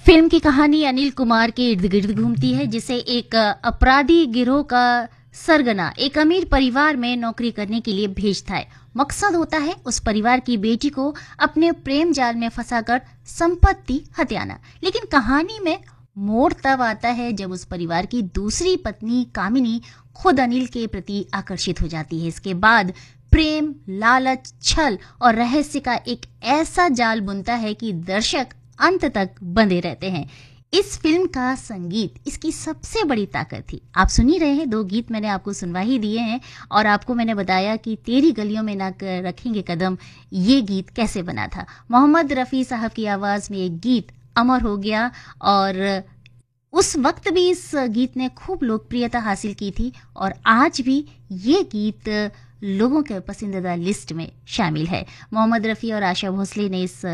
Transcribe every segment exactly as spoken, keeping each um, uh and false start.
Film की कहानी अनिल कुमार के इर्द गिर्द घूमती है, जिसे एक अपराधी गिरोह का सरगना एक अमीर परिवार में नौकरी करने के लिए भेजता है। मकसद होता है उस परिवार की बेटी को अपने प्रेम जाल में फंसाकर संपत्ति हथियाना। लेकिन कहानी में मोड़ तब आता है जब उस परिवार की दूसरी पत्नी कामिनी खुद अनिल के प्रति आकर्षित हो जाती है। इसके बाद प्रेम, लालच, छल और रहस्य का एक ऐसा जाल बुनता है कि दर्शक अंत तक बंधे रहते हैं। इस फिल्म का संगीत इसकी सबसे बड़ी ताकत थी। आप सुन ही रहे हैं, दो गीत मैंने आपको सुनवा ही दिए हैं और आपको मैंने बताया कि तेरी गलियों में ना रखेंगे कदम ये गीत कैसे बना था। मोहम्मद रफ़ी साहब की आवाज़ में एक गीत अमर हो गया और उस वक्त भी इस गीत ने खूब लोकप्रियता हासिल की थी और आज भी ये गीत लोगों के पसंदीदा लिस्ट में शामिल है। मोहम्मद रफ़ी और आशा भोसले ने इस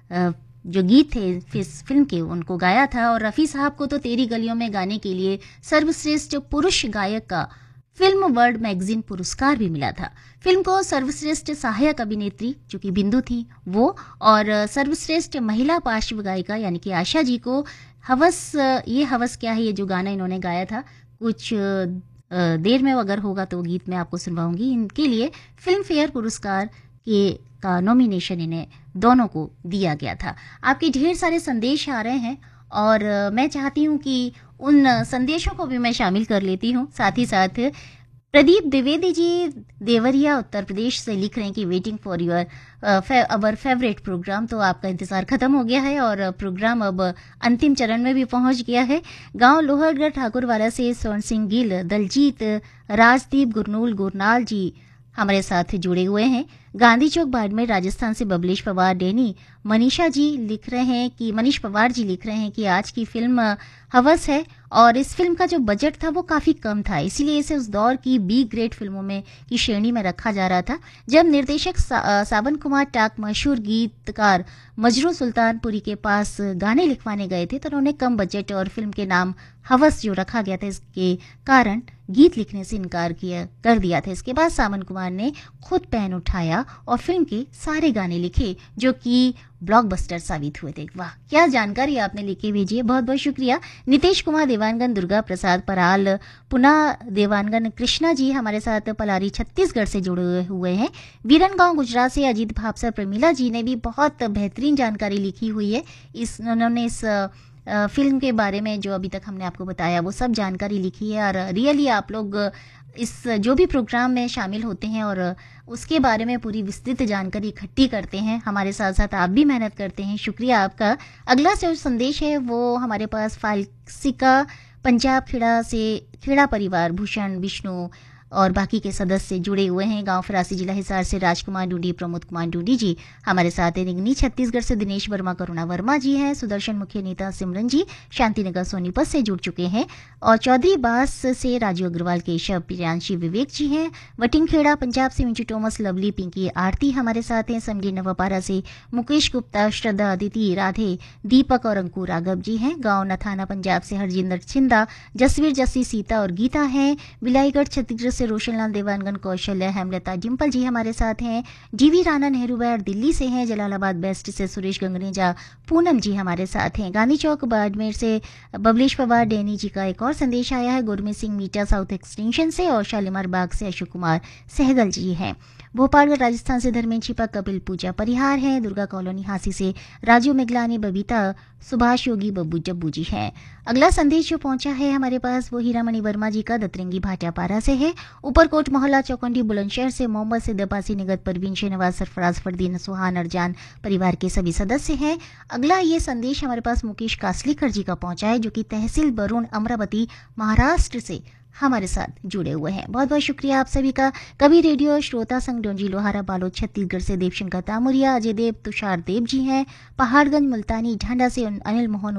जो गीत थे इस फिल्म के उनको गाया था और रफ़ी साहब को तो तेरी गलियों में गाने के लिए सर्वश्रेष्ठ पुरुष गायक का फिल्म वर्ल्ड मैगजीन पुरस्कार भी मिला था। फिल्म को सर्वश्रेष्ठ सहायक अभिनेत्री जो कि बिंदु थी वो और सर्वश्रेष्ठ महिला पार्श्व गायिका यानी कि आशा जी को हवस ये हवस क्या है ये जो गाना इन्होंने गाया था कुछ देर में अगर होगा तो गीत मैं आपको सुनवाऊंगी। इनके लिए फिल्म फेयर पुरस्कार के का नॉमिनेशन इन्हें दोनों को दिया गया था। आपके ढेर सारे संदेश आ रहे हैं और मैं चाहती हूँ कि उन संदेशों को भी मैं शामिल कर लेती हूँ। साथ ही साथ प्रदीप द्विवेदी जी देवरिया उत्तर प्रदेश से लिख रहे हैं कि waiting for your our favourite programme. तो आपका इंतज़ार ख़त्म हो गया है और प्रोग्राम अब अंतिम चरण में भी पहुंच गया है। गांव लोहरगढ़ ठाकुरवाला से स्वर्ण सिंह गिल, दलजीत, राजदीप, गुरनूल, गुरनाल जी हमारे साथ जुड़े हुए हैं। गांधी चौक बाड़मेर राजस्थान से बबलेश पवार डेनी, मनीषा जी लिख रहे हैं कि मनीष पवार जी लिख रहे हैं कि आज की फिल्म हवस है और इस फिल्म का जो बजट था वो काफ़ी कम था, इसीलिए इसे उस दौर की बी ग्रेड फिल्मों में की श्रेणी में रखा जा रहा था। जब निर्देशक सा, सावन कुमार टाक मशहूर गीतकार मजरू सुल्तानपुरी के पास गाने लिखवाने गए थे तो उन्होंने कम बजट और फिल्म के नाम हवस जो रखा गया था इसके कारण गीत लिखने से इनकार किया कर दिया था। इसके बाद सावन कुमार ने खुद पेन उठाया और फिल्म के सारे गाने लिखे जो कि ब्लॉकबस्टर साबित हुए थे। वाह, क्या जानकारी आपने लिखी भेजी है, बहुत बहुत शुक्रिया। नितेश कुमार देवानगन, दुर्गा प्रसाद पराल, पुनः देवानगन, कृष्णा जी हमारे साथ पलारी छत्तीसगढ़ से जुड़े हुए हैं। वीरन गांव गुजरात से अजीत भापसा प्रमीला जी ने भी बहुत बेहतरीन जानकारी लिखी हुई है। इस उन्होंने इस फिल्म के बारे में जो अभी तक हमने आपको बताया वो सब जानकारी लिखी है और रियली आप लोग इस जो भी प्रोग्राम में शामिल होते हैं और उसके बारे में पूरी विस्तृत जानकारी इकट्ठी करते हैं, हमारे साथ साथ आप भी मेहनत करते हैं, शुक्रिया आपका। अगला जो संदेश है वो हमारे पास फालसिका पंजाब खेड़ा से, खेड़ा परिवार भूषण, विष्णु और बाकी के सदस्य जुड़े हुए हैं। गांव फरासी जिला हिसार से राजकुमार डूडी, प्रमोद कुमार डूडी जी हमारे साथ हैं। निगनी छत्तीसगढ़ से दिनेश वर्मा, करुणा वर्मा जी हैं। सुदर्शन मुख्य नेता सिमरन जी शांतिनगर सोनीपत से जुड़ चुके हैं और चौधरी बास से राजू अग्रवाल, केशव, प्रियांशी, विवेक जी हैं। वटिंगखेड़ा पंजाब से मिंचू टोमस, लवली, पिंकी, आरती हमारे साथ हैं। समडी नवापारा से मुकेश गुप्ता, श्रद्धा, अदिति, राधे, दीपक और अंकुर राघव जी हैं। गाँव नथाना पंजाब से हरजिंदर छिंदा, जसवीर, जस्सी, सीता और गीता हैं। बिलाईगढ़ छत्तीसगढ़ से रोशनलाल देवानगन, कौशल्या, हेमलता, डिम्पल जी हमारे साथ हैं। जीवी राणा नेहरू बैर दिल्ली से हैं। जलालाबाद वेस्ट से सुरेश गंगरेजा, पूनम जी हमारे साथ हैं। गांधी चौक बाड़मेर से बबलेश पवार डेनी जी का एक और संदेश आया है। गुरमीत सिंह मीटा साउथ एक्सटेंशन से और शालीमार बाग से अशोक कुमार सहगल जी हैं। भोपालगढ़ राजस्थान से धर्मेंद्र छिपा, कपिल, पूजा परिहार हैं। दुर्गा कॉलोनी हांसी से राजू मेघलानी, बबीता, सुभाष योगी, बब्बू जब्बू जी हैं। अगला संदेश जो पहुंचा है हमारे पास वो हीरामणि वर्मा जी का दतरंगी भाटापारा से है। ऊपरकोट मोहल्ला चौकंडी बुलंदशहर से मोहम्मद सिद्दपासी, निगत, परवीन, शहनवाज, सरफराज, फरदीन, सुहान, अरजान परिवार के सभी सदस्य हैं। अगला ये संदेश हमारे पास मुकेश कासलीकर जी का पहुंचा है जो कि तहसील बरूण, अमरावती, महाराष्ट्र से हमारे साथ जुड़े हुए हैं। बहुत बहुत शुक्रिया आप सभी का। कभी रेडियो श्रोता संघ डोंजी लोहारा बालोद छत्तीसगढ़ से देवशंकर तामुरिया, अजय देव, तुषार देव जी हैं। पहाड़गंज, मुल्तानी, ढांडा से अनिल मोहन